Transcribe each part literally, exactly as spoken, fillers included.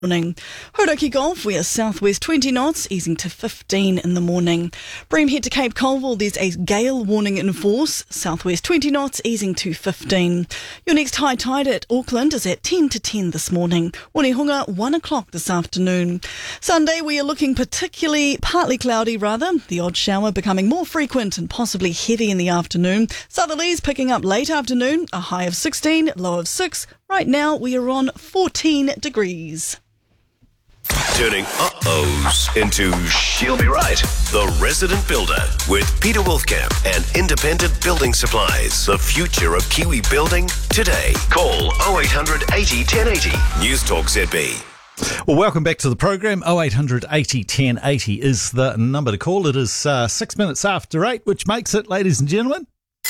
Morning. Hauraki Gulf, we are southwest twenty knots, easing to fifteen in the morning. Bream head to Cape Colville, there's a gale warning in force, southwest twenty knots, easing to fifteen. Your next high tide at Auckland is at ten to ten this morning. Onehunga, one o'clock this afternoon. Sunday, we are looking particularly partly cloudy rather, the odd shower becoming more frequent and possibly heavy in the afternoon. Southerlies picking up late afternoon, a high of sixteen, low of six. Right now, we are on fourteen degrees. Turning uh-ohs into she'll be right. The Resident Builder with Peter Wolfkamp and Independent Building Supplies. The future of Kiwi building today. Call oh eight hundred eighty ten eighty. News Talk Z B. Well, welcome back to the program. oh eight hundred eighty ten eighty is the number to call. It is uh, six minutes after eight, which makes it, ladies and gentlemen.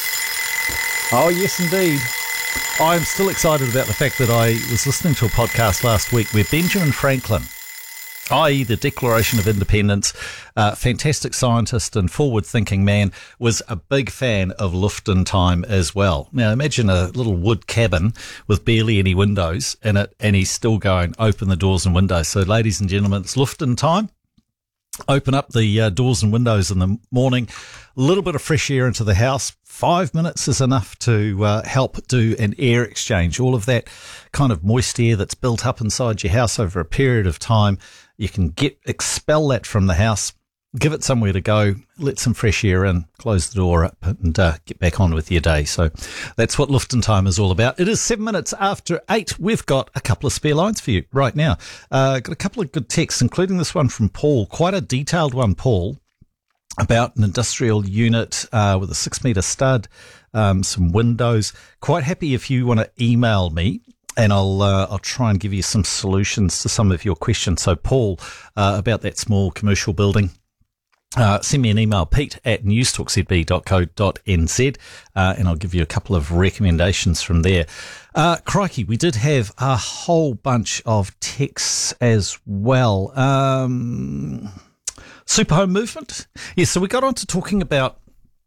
Oh, yes, indeed. I'm still excited about the fact that I was listening to a podcast last week where Benjamin Franklin, that is the Declaration of Independence, uh, fantastic scientist and forward-thinking man, was a big fan of Lufton time as well. Now, imagine a little wood cabin with barely any windows in it, and he's still going, open the doors and windows. So, ladies and gentlemen, it's Lufton time. Open up the uh, doors and windows in the morning, a little bit of fresh air into the house. Five minutes is enough to uh, help do an air exchange. All of that kind of moist air that's built up inside your house over a period of time, you can get expel that from the house, give it somewhere to go, let some fresh air in, close the door up and uh, get back on with your day. So that's what Lufton time is all about. It is seven minutes after eight. We've got a couple of spare lines for you right now. Uh, got a couple of good texts, including this one from Paul, quite a detailed one, Paul, about an industrial unit uh, with a six metre stud, um, some windows. Quite happy if you want to email me, and I'll uh, I'll try and give you some solutions to some of your questions. So, Paul, uh, about that small commercial building, uh, send me an email, pete at newstalkzb dot co dot n z, uh, and I'll give you a couple of recommendations from there. Uh, crikey, we did have a whole bunch of texts as well. Um... Super home movement. Yes, so we got on to talking about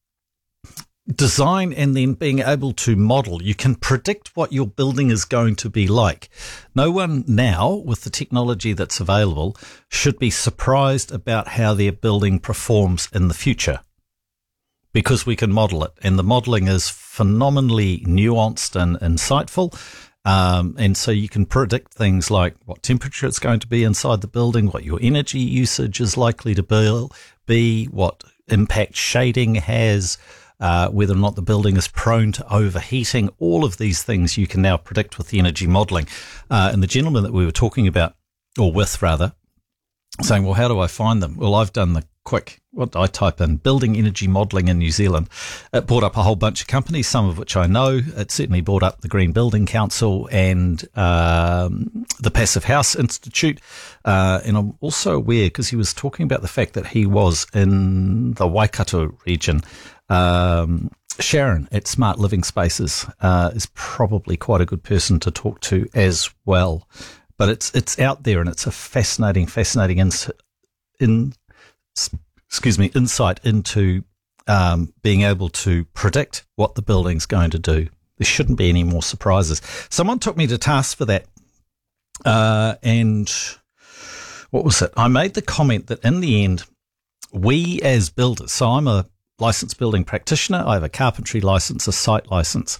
design and then being able to model. You can predict what your building is going to be like. No one now, with the technology that's available, should be surprised about how their building performs in the future, because we can model it. And the modelling is phenomenally nuanced and insightful. Um, and so you can predict things like what temperature it's going to be inside the building, what your energy usage is likely to be, be what impact shading has, uh, whether or not the building is prone to overheating. All of these things you can now predict with the energy modelling. Uh, and the gentleman that we were talking about, or with rather, saying, well, how do I find them? Well, I've done the quick, what I type in, building energy modelling in New Zealand. It brought up a whole bunch of companies, some of which I know. It certainly brought up the Green Building Council and um, the Passive House Institute. Uh, and I'm also aware, because he was talking about the fact that he was in the Waikato region, um, Sharon at Smart Living Spaces uh, is probably quite a good person to talk to as well. But it's it's out there, and it's a fascinating, fascinating ins- in excuse me insight into um, being able to predict what the building's going to do. There shouldn't be any more surprises. Someone took me to task for that, uh, and what was it? I made the comment that in the end, we as builders. So I'm a licensed building practitioner. I have a carpentry license, a site license.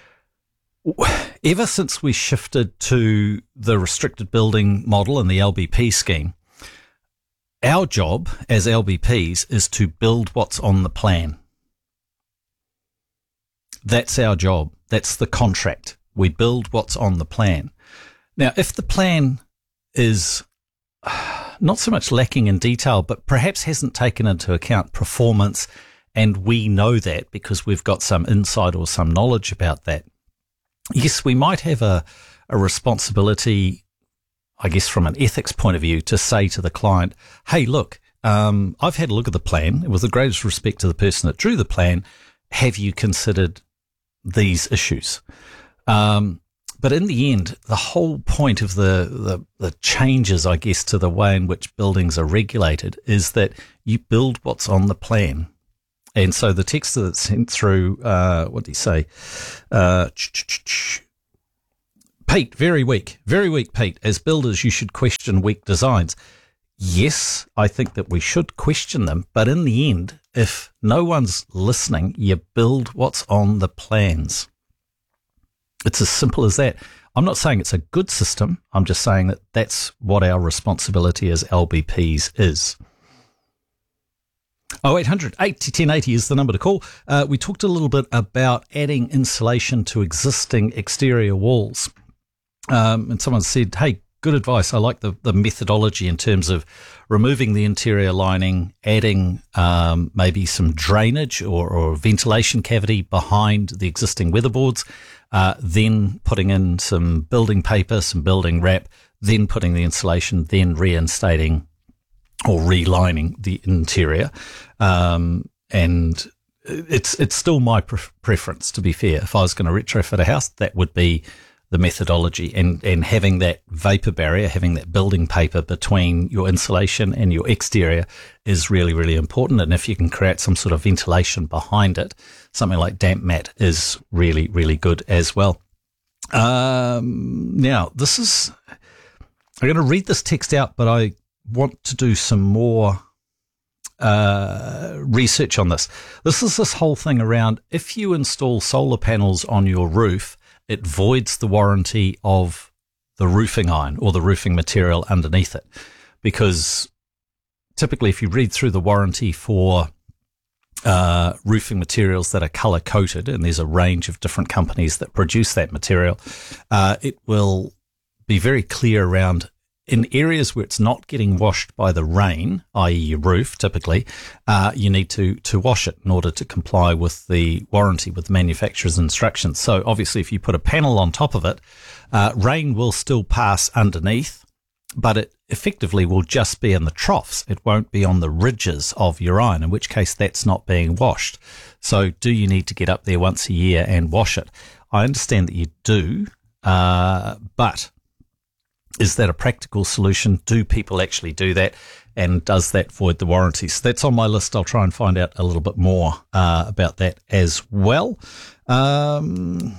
Ever since we shifted to the restricted building model and the L B P scheme, our job as L B Ps is to build what's on the plan. That's our job. That's the contract. We build what's on the plan. Now, if the plan is not so much lacking in detail, but perhaps hasn't taken into account performance, and we know that because we've got some insight or some knowledge about that, yes, we might have a, a responsibility, I guess, from an ethics point of view, to say to the client, hey, look, um, I've had a look at the plan. With the greatest respect to the person that drew the plan, have you considered these issues? Um, but in the end, the whole point of the, the, the changes, I guess, to the way in which buildings are regulated is that you build what's on the plan. And so the text that's sent through, uh, what do you say? Uh, Pete, very weak, very weak, Pete. As builders, you should question weak designs. Yes, I think that we should question them, but in the end, if no one's listening, you build what's on the plans. It's as simple as that. I'm not saying it's a good system. I'm just saying that that's what our responsibility as L B Ps is. oh eight hundred eighty ten eighty is the number to call. Uh, we talked a little bit about adding insulation to existing exterior walls. Um, and someone said, hey, good advice. I like the, the methodology in terms of removing the interior lining, adding um, maybe some drainage or, or ventilation cavity behind the existing weatherboards, uh, then putting in some building paper, some building wrap, then putting the insulation, then reinstating or relining the interior. Um, and it's it's still my pre- preference, to be fair. If I was going to retrofit a house, that would be the methodology, and, and having that vapor barrier, having that building paper between your insulation and your exterior is really, really important. And if you can create some sort of ventilation behind it, something like damp mat is really, really good as well. Um, now, this is, I'm going to read this text out, but I want to do some more uh, research on this. This is this whole thing around if you install solar panels on your roof, it voids the warranty of the roofing iron or the roofing material underneath it. Because typically if you read through the warranty for uh, roofing materials that are color coded, and there's a range of different companies that produce that material, uh, it will be very clear around in areas where it's not getting washed by the rain, that is your roof typically, uh, you need to, to wash it in order to comply with the warranty, with the manufacturer's instructions. So obviously if you put a panel on top of it, uh, rain will still pass underneath, but it effectively will just be in the troughs. It won't be on the ridges of your iron, in which case that's not being washed. So do you need to get up there once a year and wash it? I understand that you do, uh, but is that a practical solution? Do people actually do that? And does that void the warranty? So that's on my list. I'll try and find out a little bit more uh, about that as well. Um,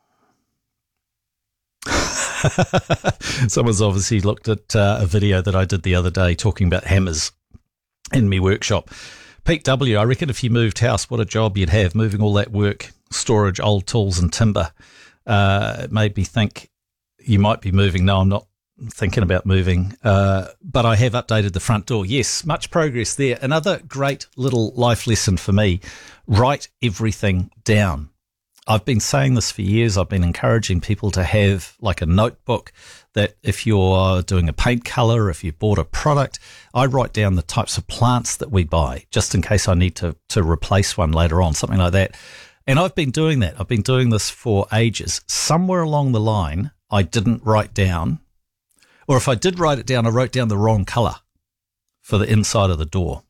someone's obviously looked at uh, a video that I did the other day talking about hammers in my workshop. Pete W., I reckon if you moved house, what a job you'd have, moving all that work, storage, old tools and timber. Uh, it made me think you might be moving. No, I'm not thinking about moving, uh, but I have updated the front door. Yes, much progress there. Another great little life lesson for me, write everything down. I've been saying this for years. I've been encouraging people to have like a notebook that if you're doing a paint color, if you bought a product, I write down the types of plants that we buy just in case I need to, to replace one later on, something like that. And I've been doing that. I've been doing this for ages. Somewhere along the line, I didn't write down, or if I did write it down, I wrote down the wrong color for the inside of the door.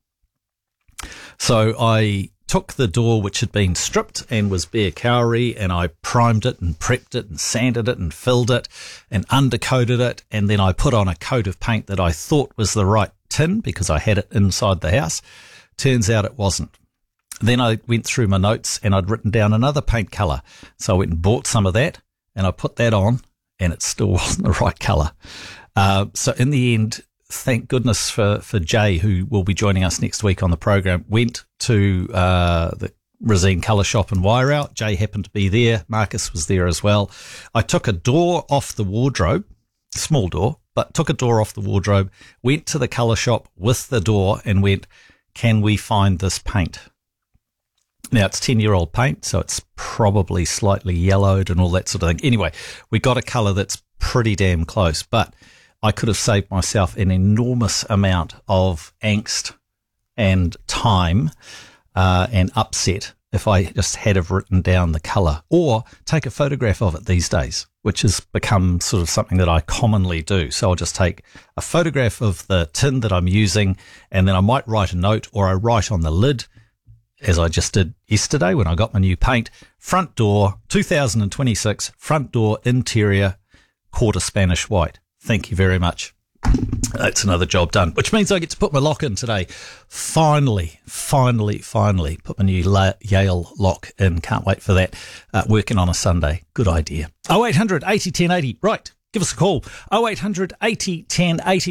So I took the door, which had been stripped and was bare Kauri, and I primed it and prepped it and sanded it and filled it and undercoated it. And then I put on a coat of paint that I thought was the right tin because I had it inside the house. Turns out it wasn't. Then I went through my notes and I'd written down another paint color. So I went and bought some of that and I put that on and it still wasn't the right color. Uh, so in the end, thank goodness for, for Jay, who will be joining us next week on the program, went to uh, the Resine Colour Shop in Wairau. Jay happened to be there. Marcus was there as well. I took a door off the wardrobe, small door, but took a door off the wardrobe, went to the colour shop with the door and went, can we find this paint? Now, it's ten-year-old paint, so it's probably slightly yellowed and all that sort of thing. Anyway, we got a colour that's pretty damn close, but I could have saved myself an enormous amount of angst and time uh, and upset if I just had have written down the colour or take a photograph of it these days, which has become sort of something that I commonly do. So I'll just take a photograph of the tin that I'm using and then I might write a note or I write on the lid, as I just did yesterday when I got my new paint, front door, two thousand twenty-six, front door, interior, quarter Spanish white. Thank you very much. That's another job done, which means I get to put my lock in today. Finally, finally, finally, put my new La- Yale lock in. Can't wait for that. Uh, working on a Sunday. Good idea. oh eight hundred eighty ten eighty. Right, give us a call. oh eight hundred eighty ten eighty.